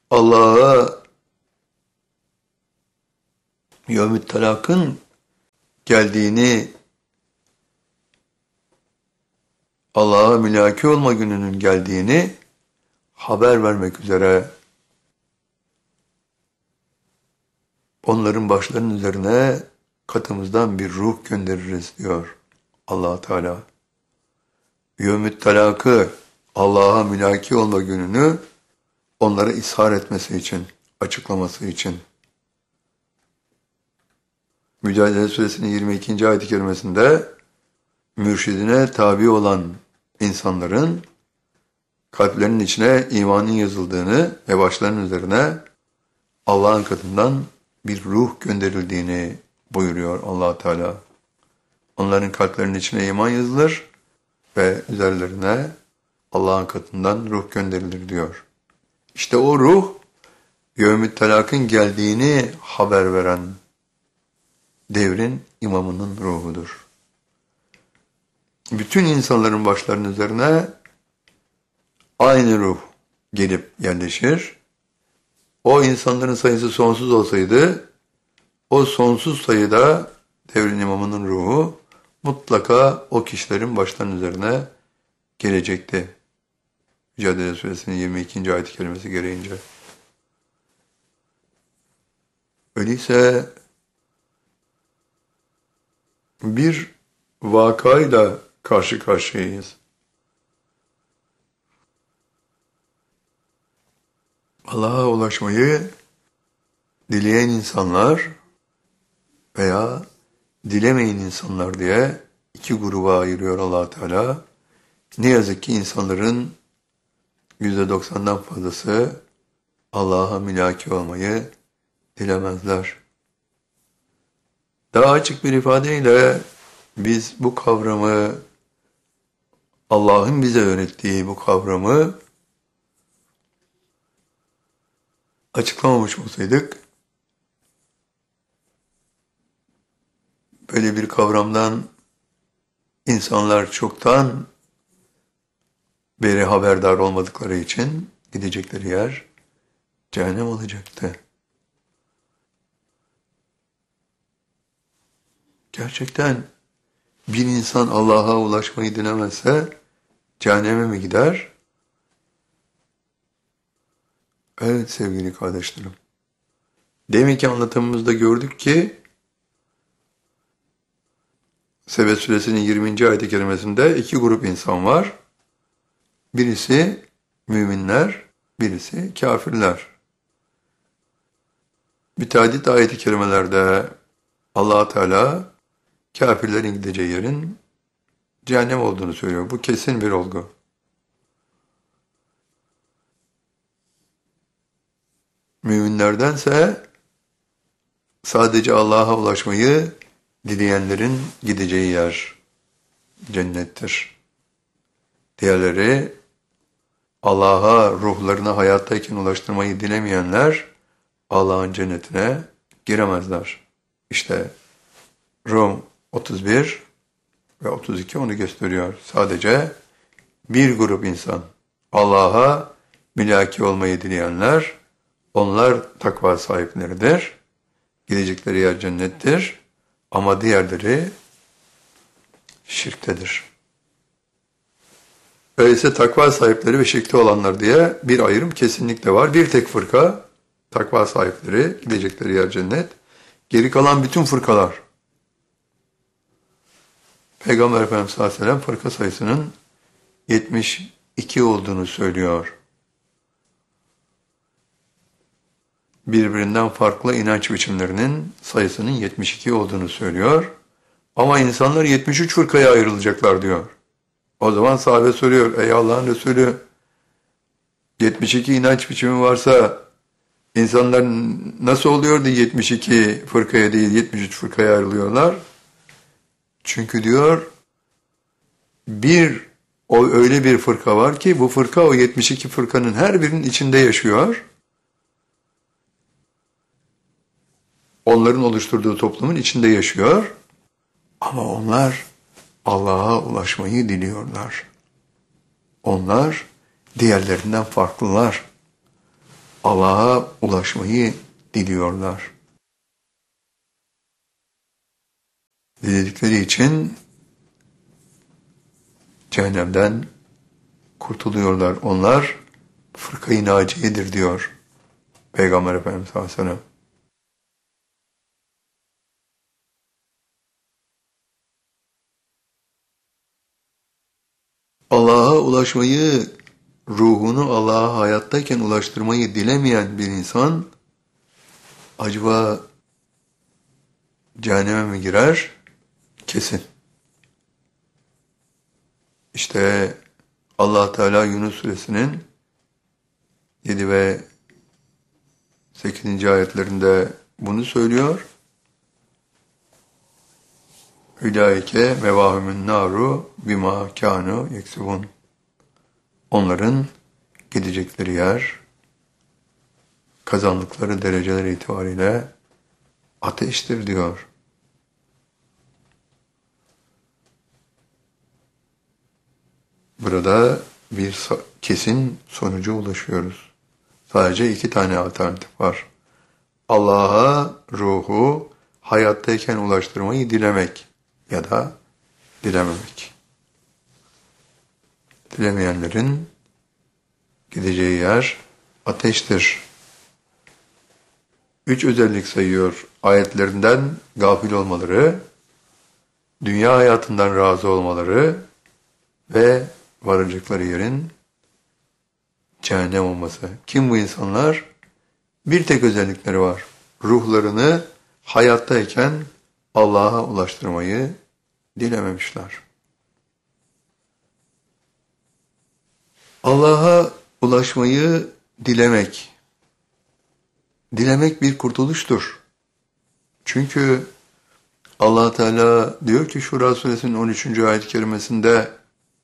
Allah'a Yevm-i Talak'ın geldiğini, Allah'a mülaki olma gününün geldiğini haber vermek üzere onların başlarının üzerine katımızdan bir ruh göndeririz diyor Allah Teala. Yevm-i Talak'ı, Allah'a mülaki olma gününü onlara ishar etmesi için, açıklaması için. Mücadele Suresinin 22. ayet-i kerimesinde mürşidine tabi olan insanların kalplerinin içine imanın yazıldığını ve başlarının üzerine Allah'ın katından bir ruh gönderildiğini buyuruyor Allah Teala. Onların kalplerinin içine iman yazılır ve üzerlerine Allah'ın katından ruh gönderilir diyor. İşte o ruh, Yevm-i Talak'ın geldiğini haber veren devrin imamının ruhudur. Bütün insanların başlarının üzerine aynı ruh gelip yerleşir. O insanların sayısı sonsuz olsaydı, o sonsuz sayıda devrin imamının ruhu mutlaka o kişilerin başlarının üzerine gelecekti. Mücadele Suresinin 22. ayet-i kerimesi gereğince. Öyleyse bir vakayla karşı karşıyayız. Allah'a ulaşmayı dileyen insanlar veya dilemeyen insanlar diye iki gruba ayırıyor Allah Teala. Ne yazık ki insanların %90'dan fazlası Allah'a mülaki olmayı dilemezler. Daha açık bir ifadeyle biz bu kavramı, Allah'ın bize öğrettiği bu kavramı açıklamamış olsaydık, böyle bir kavramdan insanlar çoktan beri haberdar olmadıkları için gidecekleri yer cehennem olacaktı. Gerçekten bir insan Allah'a ulaşmayı dilemezse cehenneme mi gider? Evet sevgili kardeşlerim. Deminki anlatımımızda gördük ki Sebe Suresinin 20. ayet-i kerimesinde iki grup insan var. Birisi müminler, birisi kafirler. Müteaddit ayet-i kerimelerde Allah Teala kafirlerin gideceği yerin cehennem olduğunu söylüyor. Bu kesin bir olgu. Müminlerdense sadece Allah'a ulaşmayı dileyenlerin gideceği yer cennettir. Diğerleri Allah'a ruhlarını hayattayken ulaştırmayı dilemeyenler Allah'ın cennetine giremezler. İşte Rum 31 ve 32 onu gösteriyor. Sadece bir grup insan Allah'a mülaki olmayı dileyenler, onlar takva sahipleridir. Gidecekleri yer cennettir. Ama diğerleri şirktedir. Öyleyse takva sahipleri ve şirkte olanlar diye bir ayrım kesinlikle var. Bir tek fırka, takva sahipleri, gidecekleri yer cennet. Geri kalan bütün fırkalar, Peygamber Efendimiz sallallahu aleyhi ve sellem fırka sayısının 72 olduğunu söylüyor. Birbirinden farklı inanç biçimlerinin sayısının 72 olduğunu söylüyor. Ama insanlar 73 fırkaya ayrılacaklar diyor. O zaman sahabe soruyor, ey Allah'ın Resulü, 72 inanç biçimi varsa insanlar nasıl oluyor da 72 fırkaya değil 73 fırkaya ayrılıyorlar? Çünkü diyor, öyle bir fırka var ki bu fırka o 72 fırkanın her birinin içinde yaşıyor. Onların oluşturduğu toplumun içinde yaşıyor. Ama onlar Allah'a ulaşmayı diliyorlar. Onlar diğerlerinden farklılar. Allah'a ulaşmayı diliyorlar. Diledikleri için cehennemden kurtuluyorlar. Onlar fırkayı naciyedir diyor Peygamber Efendimiz sallallahu aleyhi ve sellem. Allah'a ulaşmayı, ruhunu Allah'a hayattayken ulaştırmayı dilemeyen bir insan acaba cehenneme mi girer? Kesin. İşte Allah Teala Yunus suresinin 7 ve 8. ayetlerinde bunu söylüyor. Hülaike mevahümün naru bima kânu yeksibun. Onların gidecekleri yer, kazandıkları dereceler itibariyle ateştir diyor. Burada bir kesin sonuca ulaşıyoruz. Sadece 2 tane alternatif var. Allah'a ruhu hayattayken ulaştırmayı dilemek ya da dilememek. Dilemeyenlerin gideceği yer ateştir. 3 özellik sayıyor ayetlerinden: gafil olmaları, dünya hayatından razı olmaları ve varacakları yerin cehennem olması. Kim bu insanlar? Bir tek özellikleri var. Ruhlarını hayattayken Allah'a ulaştırmayı dilememişler. Allah'a ulaşmayı dilemek. Dilemek bir kurtuluştur. Çünkü Allah Teala diyor ki Şura suresinin 13. ayet-i kerimesinde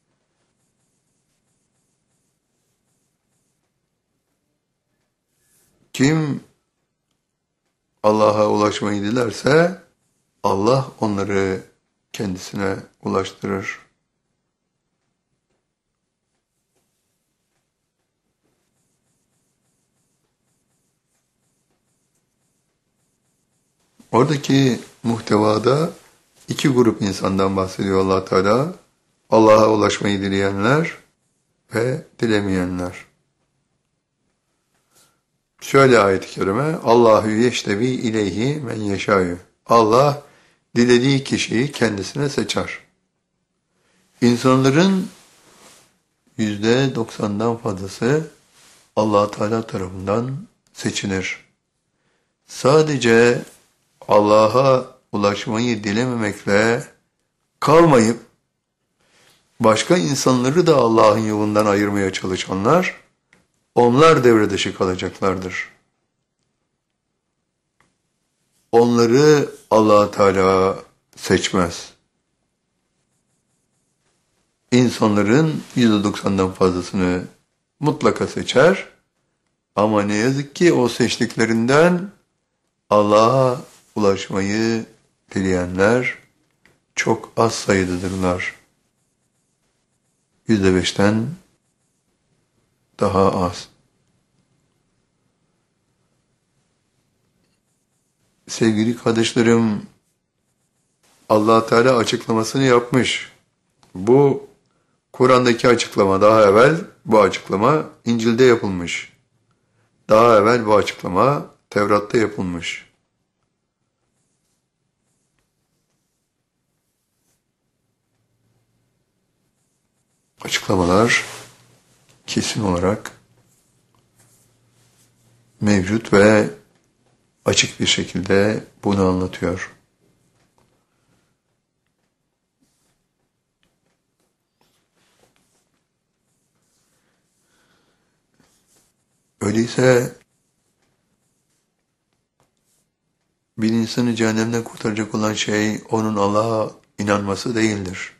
kim Allah'a ulaşmayı dilerse Allah onları kendisine ulaştırır. Oradaki muhtevada 2 grup insandan bahsediyor Allah Teala. Allah'a ulaşmayı dileyenler ve dilemeyenler. Şöyle ayet-i kerime: Allahu yeştebi ileyhi men yeşâyu. Allah dilediği kişiyi kendisine seçer. İnsanların %90'dan fazlası Allah Teala tarafından seçilir. Sadece Allah'a ulaşmayı dilememekle kalmayıp başka insanları da Allah'ın yolundan ayırmaya çalışanlar, onlar devre dışı kalacaklardır. Onları Allah Teala seçmez. İnsanların %90'dan fazlasını mutlaka seçer ama ne yazık ki o seçtiklerinden Allah'a ulaşmayı dileyenler çok az sayıdadırlar. %5'ten daha az. Sevgili kardeşlerim, Allah Teala açıklamasını yapmış. Bu Kur'an'daki açıklama daha evvel, bu açıklama İncil'de yapılmış. Daha evvel bu açıklama Tevrat'ta yapılmış. Açıklamalar kesin olarak mevcut ve açık bir şekilde bunu anlatıyor. Öyleyse bir insanı cehennemden kurtaracak olan şey onun Allah'a inanması değildir.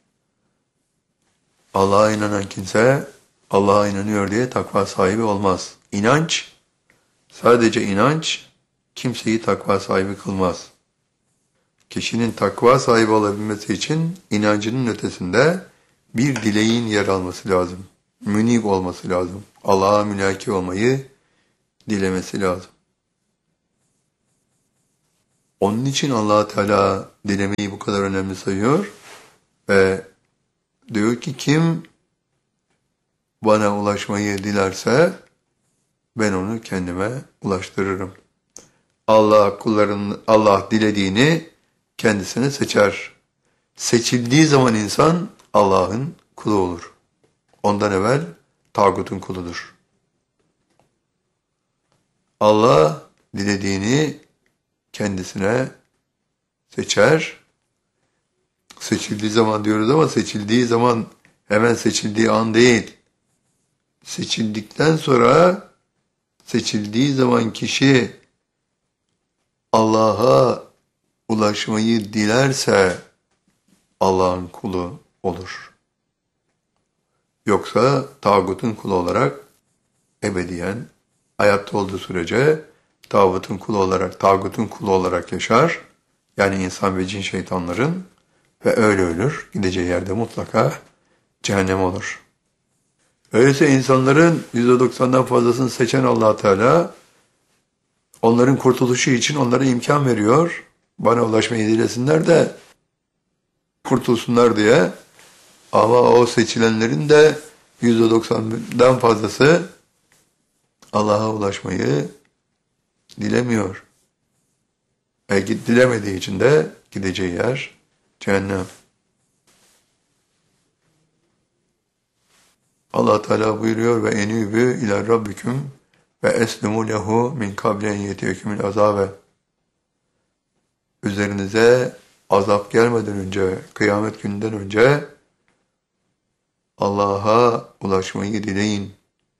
Allah'a inanan kimse Allah'a inanıyor diye takva sahibi olmaz. İnanç, sadece inanç kimseyi takva sahibi kılmaz. Kişinin takva sahibi olabilmesi için inancının ötesinde bir dileğin yer alması lazım. Münib olması lazım. Allah'a mülaki olmayı dilemesi lazım. Onun için Allah Teala dilemeyi bu kadar önemli sayıyor ve diyor ki kim bana ulaşmayı dilerse ben onu kendime ulaştırırım. Allah dilediğini kendisine seçer. Seçildiği zaman insan Allah'ın kulu olur. Ondan evvel tağutun kuludur. Allah dilediğini kendisine seçer. Seçildiği zaman diyoruz ama seçildiği zaman hemen seçildiği an değil. Seçildikten sonra seçildiği zaman kişi Allah'a ulaşmayı dilerse Allah'ın kulu olur. Yoksa tağutun kulu olarak ebediyen hayatta olduğu sürece tağutun kulu olarak yaşar. Yani insan ve cin şeytanların ve öyle ölür. Gideceği yerde mutlaka cehennem olur. Öyleyse insanların %90'dan fazlasını seçen Allah Teala onların kurtuluşu için onlara imkan veriyor. Bana ulaşmayı dilesinler de kurtulsunlar diye. Ama o seçilenlerin de %90'dan fazlası Allah'a ulaşmayı dilemiyor. Dilemediği için de gideceği yer cehennem. Allah Teala buyuruyor ve enübü ila rabbiküm ve eslimu lehu min kablen yetiyekümül azabe. Üzerinize azap gelmeden önce, kıyamet gününden önce Allah'a ulaşmayı dileyin.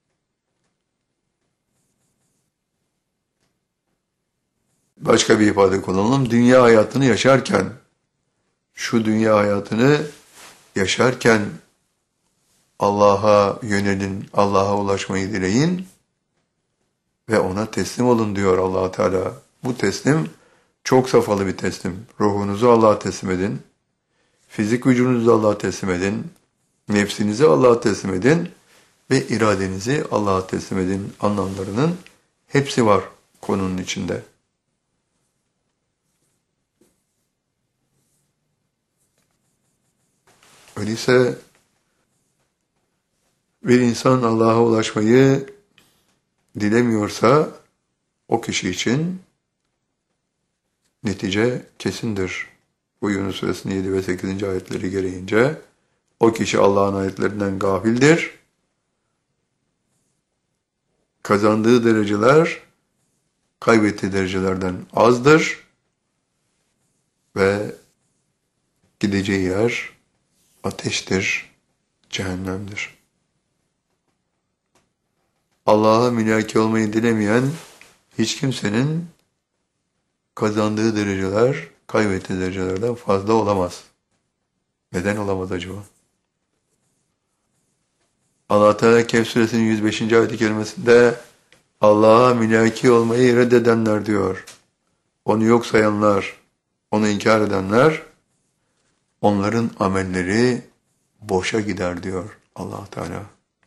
Başka bir ifade kullanalım. Dünya hayatını yaşarken, şu dünya hayatını yaşarken Allah'a yönelin, Allah'a ulaşmayı dileyin ve ona teslim olun diyor Allah Teala. Bu teslim çok safhalı bir teslim. Ruhunuzu Allah'a teslim edin. Fizik vücudunuzu Allah'a teslim edin. Nefsinizi Allah'a teslim edin. Ve iradenizi Allah'a teslim edin anlamlarının hepsi var konunun içinde. Öyleyse bir insan Allah'a ulaşmayı dilemiyorsa o kişi için netice kesindir. Bu Yunus Suresinin 7 ve 8. ayetleri gereğince o kişi Allah'ın ayetlerinden gafildir. Kazandığı dereceler kaybettiği derecelerden azdır ve gideceği yer ateştir, cehennemdir. Allah'a mülaki olmayı dilemeyen hiç kimsenin kazandığı dereceler kaybettiği derecelerden fazla olamaz. Neden olamaz acaba? Allah Teala Kehf Suresinin 105. ayet-i kerimesinde Allah'a mülaki olmayı reddedenler diyor. Onu yok sayanlar, onu inkar edenler, onların amelleri boşa gider diyor Allah Teala.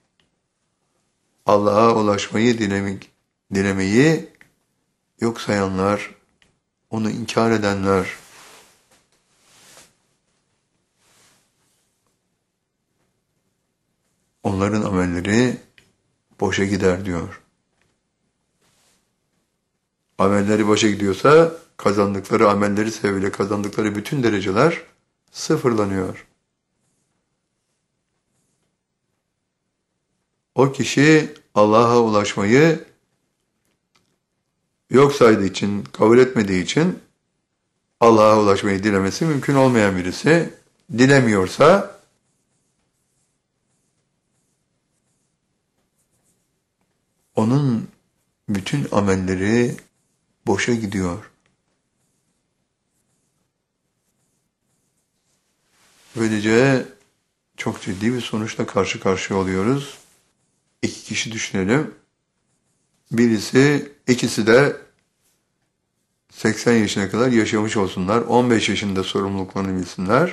Allah'a ulaşmayı dilemeyi yok sayanlar, onu inkar edenler, onların amelleri boşa gider diyor. Amelleri boşa gidiyorsa kazandıkları amelleri sebebiyle kazandıkları bütün dereceler sıfırlanıyor. O kişi Allah'a ulaşmayı yok saydığı için, kabul etmediği için Allah'a ulaşmayı dilemesi mümkün olmayan birisi. Dilemiyorsa onun bütün amelleri boşa gidiyor. Böylece çok ciddi bir sonuçla karşı karşıya oluyoruz. İki kişi düşünelim. İkisi de 80 yaşına kadar yaşamış olsunlar. 15 yaşında sorumluluklarını bilsinler.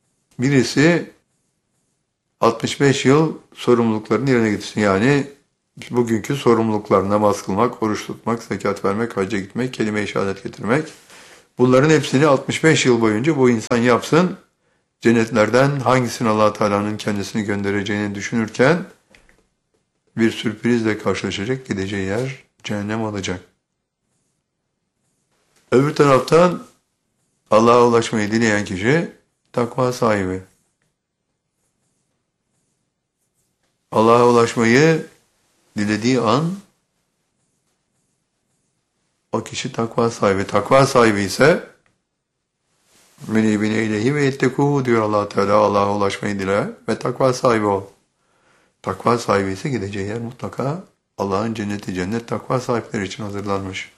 Birisi 65 yıl sorumluluklarını yerine getirsin. Yani bugünkü sorumluluklar: namaz kılmak, oruç tutmak, zekat vermek, hacca gitmek, kelime-i şehadet getirmek. Bunların hepsini 65 yıl boyunca bu insan yapsın. Cennetlerden hangisini Allah Teala'nın kendisini göndereceğini düşünürken bir sürprizle karşılaşacak, gideceği yer cehennem olacak. Öbür taraftan Allah'a ulaşmayı dileyen kişi takva sahibi. Allah'a ulaşmayı dilediği an o kişi takva sahibi. Takva sahibi ise menibine ileyhi ve yettekû diyor Allah Teala. Allah'a ulaşmayı dile ve takva sahibi ol. Takva sahibi ise gideceği yer mutlaka Allah'ın cenneti. Cennet takva sahipleri için hazırlanmış.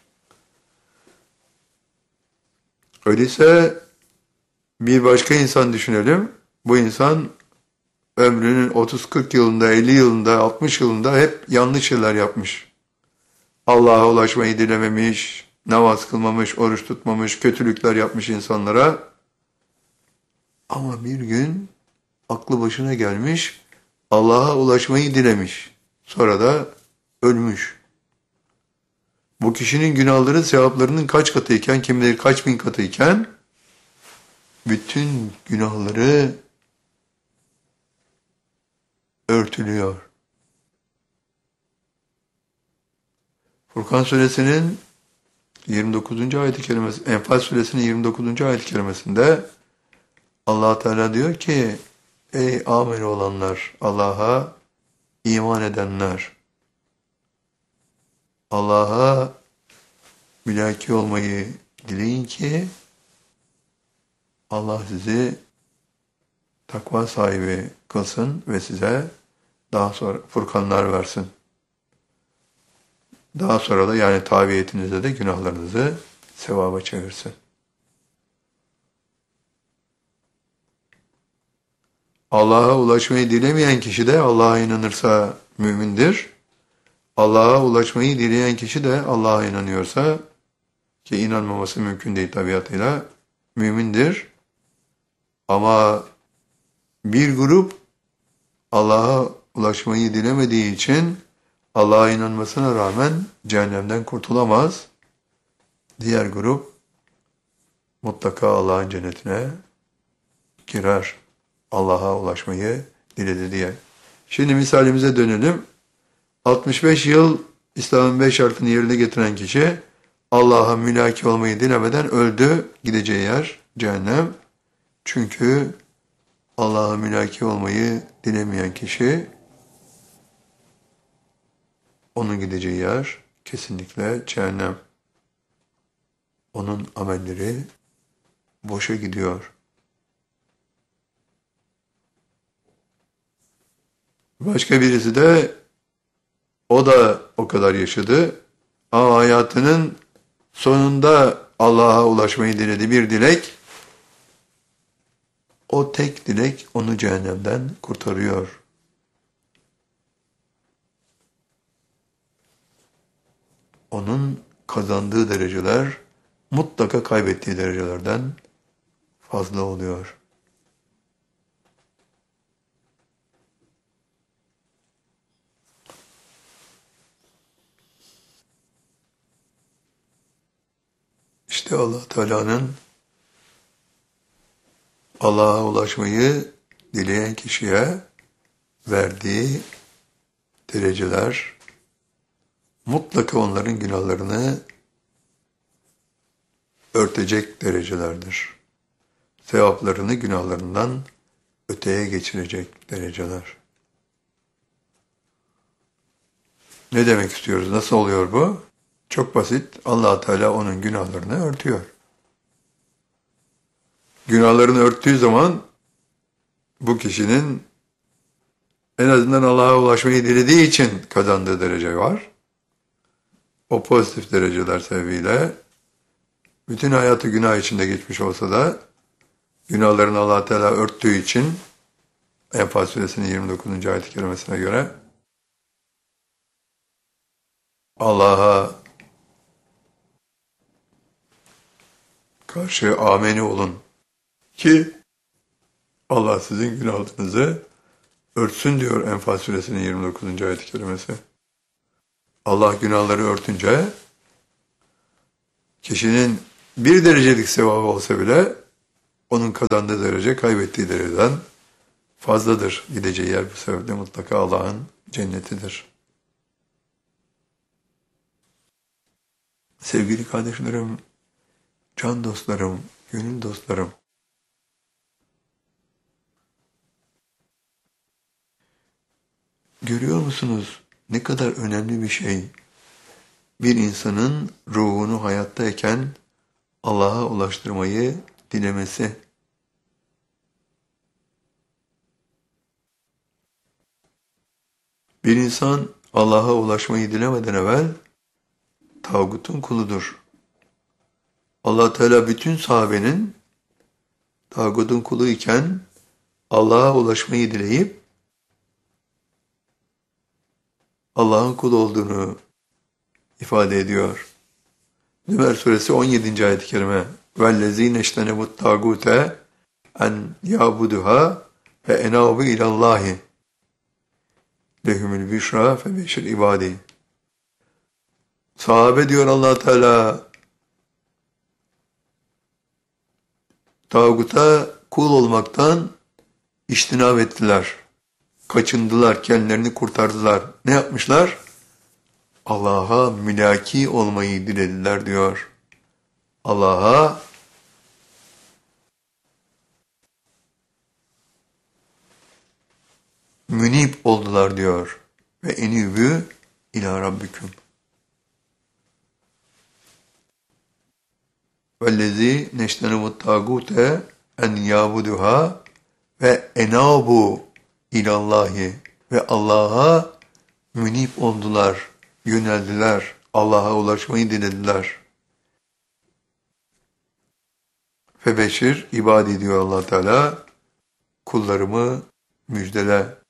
Öyleyse bir başka insan düşünelim. Bu insan ömrünün 30-40 yılında, 50 yılında, 60 yılında hep yanlış şeyler yapmış. Allah'a ulaşmayı dilememiş, namaz kılmamış, oruç tutmamış, kötülükler yapmış insanlara. Ama bir gün aklı başına gelmiş, Allah'a ulaşmayı dilemiş. Sonra da ölmüş. Bu kişinin günahları sevaplarının kaç katıyken, kim bilir kaç bin katıyken, bütün günahları örtülüyor. Furkan suresinin 29. ayet-i kerimesi, Enfal suresinin 29. ayet-i kerimesinde Allah Teala diyor ki: ey amel olanlar, Allah'a iman edenler, Allah'a mülaki olmayı dileyin ki Allah sizi takva sahibi kılsın ve size daha sonra furkanlar versin. Daha sonra da yani tabiyetinizde de günahlarınızı sevaba çevirsin. Allah'a ulaşmayı dilemeyen kişi de Allah'a inanırsa mümindir. Allah'a ulaşmayı dileyen kişi de Allah'a inanıyorsa, ki inanmaması mümkün değil tabiatıyla, mümindir. Ama bir grup Allah'a ulaşmayı dilemediği için Allah'a inanmasına rağmen cehennemden kurtulamaz. Diğer grup mutlaka Allah'ın cennetine girer. Allah'a ulaşmayı diledi diye. Şimdi misalimize dönelim. 65 yıl İslam'ın 5 şartını yerine getiren kişi Allah'a mülaki olmayı dilemeden öldü. Gideceği yer cehennem. Çünkü Allah'a mülaki olmayı dilemeyen kişi, onun gideceği yer kesinlikle cehennem. Onun amelleri boşa gidiyor. Başka birisi de o da o kadar yaşadı ama hayatının sonunda Allah'a ulaşmayı diledi bir dilek. O tek dilek onu cehennemden kurtarıyor. Onun kazandığı dereceler mutlaka kaybettiği derecelerden fazla oluyor. İşte Allah Teala'nın Allah'a ulaşmayı dileyen kişiye verdiği dereceler mutlaka onların günahlarını örtecek derecelerdir. Sevaplarını günahlarından öteye geçirecek dereceler. Ne demek istiyoruz? Nasıl oluyor bu? Çok basit. Allah Teala onun günahlarını örtüyor. Günahlarını örttüğü zaman bu kişinin en azından Allah'a ulaşmayı dilediği için kazandığı derece var. O pozitif dereceler sebebiyle bütün hayatı günah içinde geçmiş olsa da günahlarını Allah Teala örttüğü için Enfal suresinin 29. ayet-i kerimesine göre Allah'a karşı ameni olun ki Allah sizin günahlarınızı örtsün diyor Enfal suresinin 29. ayet-i kerimesi. Allah günahları örtünce kişinin bir derecelik sevabı olsa bile onun kazandığı derece kaybettiği dereceden fazladır. Gideceği yer bu sebeple mutlaka Allah'ın cennetidir. Sevgili kardeşlerim, can dostlarım, gönül dostlarım, görüyor musunuz ne kadar önemli bir şey bir insanın ruhunu hayattayken Allah'a ulaştırmayı dilemesi. Bir insan Allah'a ulaşmayı dilemeden evvel tağutun kuludur. Allah Teala bütün sahabenin tağutun kulu iken Allah'a ulaşmayı dileyip Allah'ın kulu olduğunu ifade ediyor. Zümer suresi 17. ayet-i kerime وَالَّذ۪ينَ اَجْتَنَبُوا الطَّاغُوتَ اَنْ يَعْبُدُهَا فَاَنَابُوا اِلَى اللّٰهِ لَهُمُ الْبِشْرَى فَبَشِّرْ ibadi. Sahabe diyor Allah Teala tağuta kul olmaktan içtinab ettiler. Kaçındılar, kendilerini kurtardılar. Ne yapmışlar? Allah'a mülaki olmayı dilediler diyor. Allah'a münip oldular diyor. Ve enibü ila rabbiküm. Vellezî neştenevut tâgûte en yâbuduhâ ve enâbu ilallahi ve Allah'a münip oldular, yöneldiler, Allah'a ulaşmayı dilediler. Febeşir ibadi diyor Allah Teala, kullarımı müjdele.